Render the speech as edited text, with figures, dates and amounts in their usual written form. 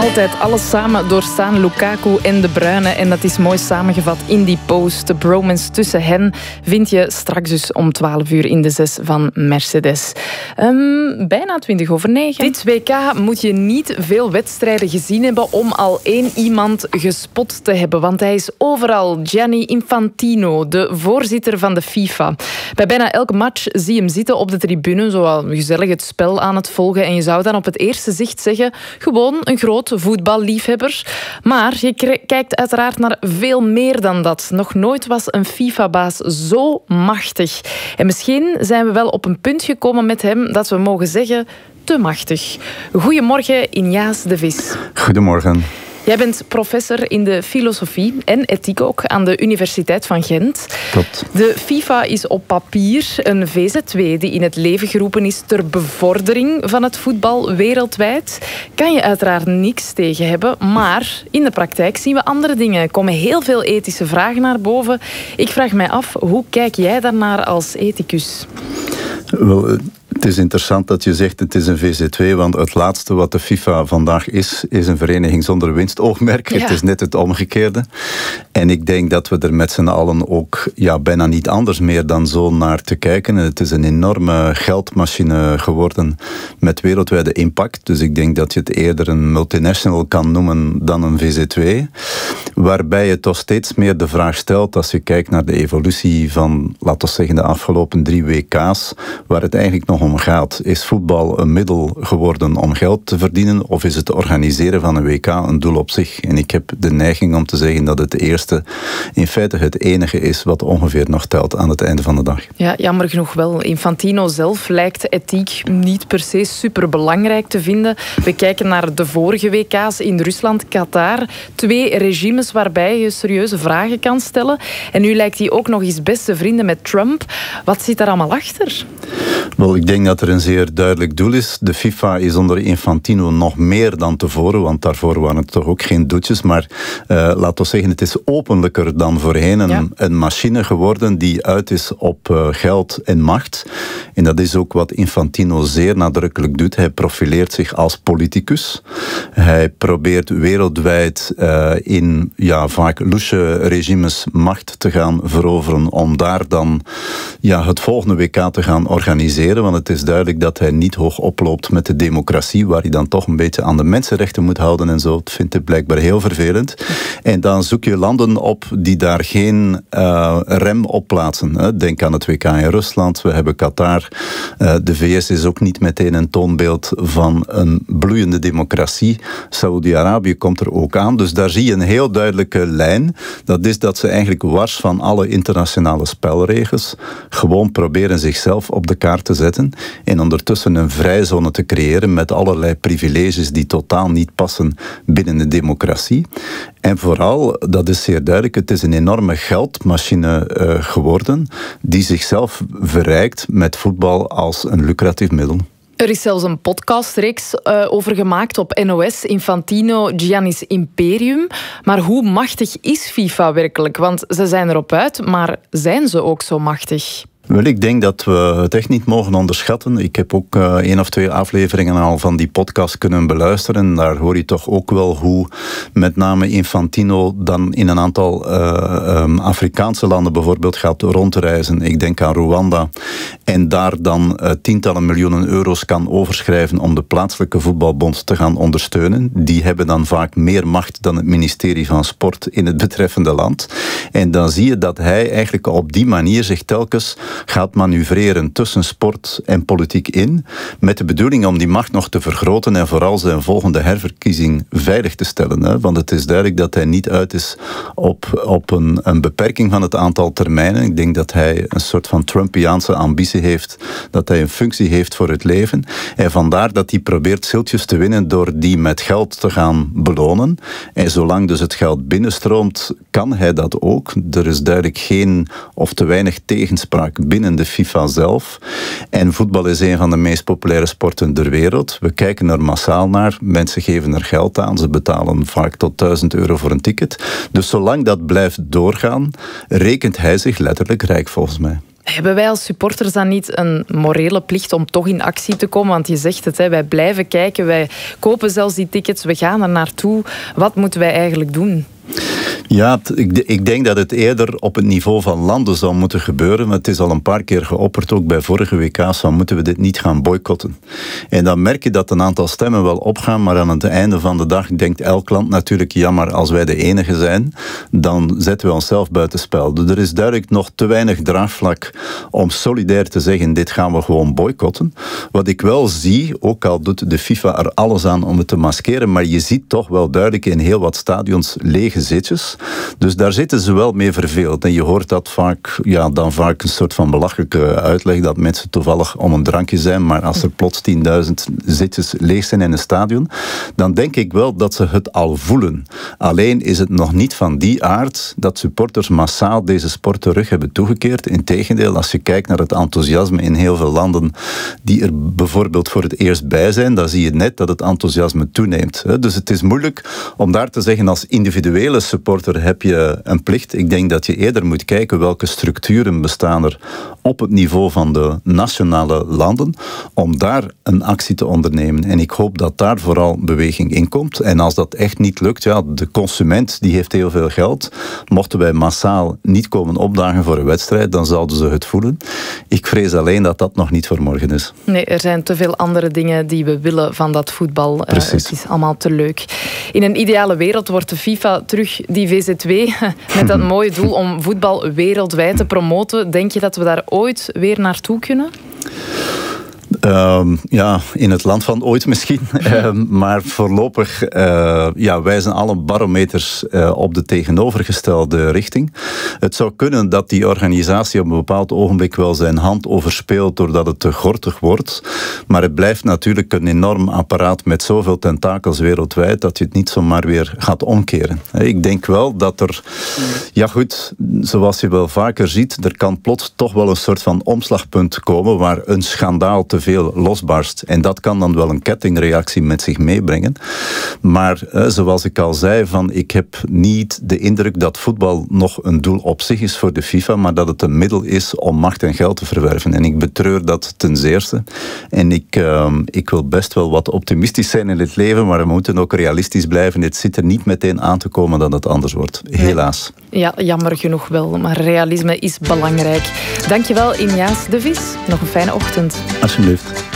Altijd alles samen doorstaan, Lukaku en De Bruyne. En dat is mooi samengevat in die post. De bromance tussen hen vind je straks dus om 12 uur in de 6 van Mercedes. Bijna 9:20. Dit WK moet je niet veel wedstrijden gezien hebben om al één iemand gespot te hebben. Want hij is overal. Gianni Infantino, de voorzitter van de FIFA. Bij bijna elke match zie je hem zitten op de tribune, zo gezellig het spel aan het volgen. En je zou dan op het eerste zicht zeggen, gewoon een groot voetballiefhebber. Maar je kijkt uiteraard naar veel meer dan dat. Nog nooit was een FIFA-baas zo machtig. En misschien zijn we wel op een punt gekomen met hem dat we mogen zeggen, te machtig. Goedemorgen, Inyaas de Vis. Goedemorgen. Jij bent professor in de filosofie en ethiek ook aan de Universiteit van Gent. Klopt. De FIFA is op papier een VZ2 die in het leven geroepen is ter bevordering van het voetbal wereldwijd. Kan je uiteraard niks tegen hebben, maar in de praktijk zien we andere dingen. Er komen heel veel ethische vragen naar boven. Ik vraag mij af, hoe kijk jij daarnaar als ethicus? Wel, het is interessant dat je zegt het is een VZ2, want het laatste wat de FIFA vandaag is een vereniging zonder winstoogmerk. Ja. Het is net het omgekeerde. En ik denk dat we er met z'n allen ook bijna niet anders meer dan zo naar te kijken. Het is een enorme geldmachine geworden met wereldwijde impact. Dus ik denk dat je het eerder een multinational kan noemen dan een VZ2. Waarbij je toch steeds meer de vraag stelt, als je kijkt naar de evolutie van, laten we zeggen, de afgelopen 3 WK's, waar het eigenlijk nog om gaat. Is voetbal een middel geworden om geld te verdienen, of is het organiseren van een WK een doel op zich? En ik heb de neiging om te zeggen dat het eerste in feite het enige is wat ongeveer nog telt aan het einde van de dag. Ja, jammer genoeg wel. Infantino zelf lijkt ethiek niet per se superbelangrijk te vinden. We kijken naar de vorige WK's in Rusland, Qatar. 2 regimes waarbij je serieuze vragen kan stellen. En nu lijkt hij ook nog eens beste vrienden met Trump. Wat zit daar allemaal achter? Wel, ik denk dat er een zeer duidelijk doel is. De FIFA is onder Infantino nog meer dan tevoren, want daarvoor waren het toch ook geen doetjes, maar laten we zeggen, het is openlijker dan voorheen een machine geworden die uit is op geld en macht. En dat is ook wat Infantino zeer nadrukkelijk doet. Hij profileert zich als politicus. Hij probeert wereldwijd in vaak loesje regimes macht te gaan veroveren om daar dan het volgende WK te gaan organiseren, want het is duidelijk dat hij niet hoog oploopt met de democratie, waar hij dan toch een beetje aan de mensenrechten moet houden en zo. Dat vindt hij blijkbaar heel vervelend. En dan zoek je landen op die daar geen rem op plaatsen. Hè. Denk aan het WK in Rusland, we hebben Qatar. De VS is ook niet meteen een toonbeeld van een bloeiende democratie. Saoedi-Arabië komt er ook aan. Dus daar zie je een heel duidelijke lijn. Dat is dat ze eigenlijk wars van alle internationale spelregels gewoon proberen zichzelf op de kaart te zetten en ondertussen een vrijzone te creëren met allerlei privileges die totaal niet passen binnen de democratie. En vooral, dat is zeer duidelijk, het is een enorme geldmachine geworden die zichzelf verrijkt met voetbal als een lucratief middel. Er is zelfs een podcastreeks over gemaakt op NOS, Infantino, Gianni's Imperium. Maar hoe machtig is FIFA werkelijk? Want ze zijn erop uit, maar zijn ze ook zo machtig? Wel, ik denk dat we het echt niet mogen onderschatten. Ik heb ook 1 of 2 afleveringen al van die podcast kunnen beluisteren. Daar hoor je toch ook wel hoe met name Infantino dan in een aantal Afrikaanse landen bijvoorbeeld gaat rondreizen. Ik denk aan Rwanda. En daar dan tientallen miljoenen euro's kan overschrijven om de plaatselijke voetbalbond te gaan ondersteunen. Die hebben dan vaak meer macht dan het ministerie van Sport in het betreffende land. En dan zie je dat hij eigenlijk op die manier zich telkens gaat manoeuvreren tussen sport en politiek in, met de bedoeling om die macht nog te vergroten en vooral zijn volgende herverkiezing veilig te stellen. Hè? Want het is duidelijk dat hij niet uit is op een beperking van het aantal termijnen. Ik denk dat hij een soort van Trumpiaanse ambitie heeft, dat hij een functie heeft voor het leven. En vandaar dat hij probeert zieltjes te winnen door die met geld te gaan belonen. En zolang dus het geld binnenstroomt, kan hij dat ook. Er is duidelijk geen of te weinig tegenspraak binnen de FIFA zelf. En voetbal is een van de meest populaire sporten ter wereld. We kijken er massaal naar. Mensen geven er geld aan. Ze betalen vaak tot €1000 voor een ticket. Dus zolang dat blijft doorgaan, rekent hij zich letterlijk rijk volgens mij. Hebben wij als supporters dan niet een morele plicht om toch in actie te komen? Want je zegt het, wij blijven kijken, wij kopen zelfs die tickets, we gaan er naartoe. Wat moeten wij eigenlijk doen? Ja, ik denk dat het eerder op het niveau van landen zou moeten gebeuren. Maar het is al een paar keer geopperd, ook bij vorige WK's, van moeten we dit niet gaan boycotten. En dan merk je dat een aantal stemmen wel opgaan, maar aan het einde van de dag denkt elk land natuurlijk, ja, maar als wij de enige zijn, dan zetten we onszelf buitenspel. Dus er is duidelijk nog te weinig draagvlak om solidair te zeggen, dit gaan we gewoon boycotten. Wat ik wel zie, ook al doet de FIFA er alles aan om het te maskeren, maar je ziet toch wel duidelijk in heel wat stadions lege zitjes. Dus daar zitten ze wel mee verveeld. En je hoort dat vaak, ja, dan vaak een soort van belachelijke uitleg dat mensen toevallig om een drankje zijn, maar als er plots 10.000 zitjes leeg zijn in een stadion, dan denk ik wel dat ze het al voelen. Alleen is het nog niet van die aard dat supporters massaal deze sport terug hebben toegekeerd. Integendeel, als je kijkt naar het enthousiasme in heel veel landen die er bijvoorbeeld voor het eerst bij zijn, dan zie je net dat het enthousiasme toeneemt. Dus het is moeilijk om daar te zeggen als individuele supporter heb je een plicht. Ik denk dat je eerder moet kijken welke structuren bestaan er op het niveau van de nationale landen om daar een actie te ondernemen. En ik hoop dat daar vooral beweging in komt. En als dat echt niet lukt, ja, de consument die heeft heel veel geld. Mochten wij massaal niet komen opdagen voor een wedstrijd, dan zouden ze het voelen. Ik vrees alleen dat dat nog niet voor morgen is. Nee, er zijn te veel andere dingen die we willen van dat voetbal. Precies. Het is allemaal te leuk. In een ideale wereld wordt de FIFA terug die VZW met dat mooie doel om voetbal wereldwijd te promoten. Denk je dat we daar ooit weer naartoe kunnen? Ja, in het land van ooit misschien. Maar voorlopig wijzen alle barometers op de tegenovergestelde richting. Het zou kunnen dat die organisatie op een bepaald ogenblik wel zijn hand overspeelt doordat het te gortig wordt. Maar het blijft natuurlijk een enorm apparaat met zoveel tentakels wereldwijd dat je het niet zomaar weer gaat omkeren. Ik denk wel dat er, ja goed, zoals je wel vaker ziet, er kan plots toch wel een soort van omslagpunt komen waar een schandaal te veel losbarst. En dat kan dan wel een kettingreactie met zich meebrengen. Maar zoals ik al zei, ik heb niet de indruk dat voetbal nog een doel op zich is voor de FIFA, maar dat het een middel is om macht en geld te verwerven. En ik betreur dat ten zeerste. En ik wil best wel wat optimistisch zijn in het leven, maar we moeten ook realistisch blijven. Het zit er niet meteen aan te komen dat het anders wordt. Helaas. Ja, jammer genoeg wel. Maar realisme is belangrijk. Dankjewel, Injaas de Vis. Nog een fijne ochtend. Alsjeblieft.